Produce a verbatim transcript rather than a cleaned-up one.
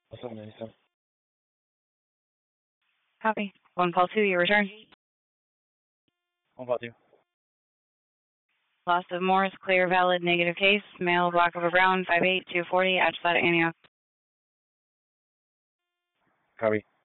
seven ninety-seven. Copy. One call two, your return. One call two. Loss of Morris, clear, valid, negative case. Male, black over brown, five eight, two forty, Atchison, Antioch. Copy.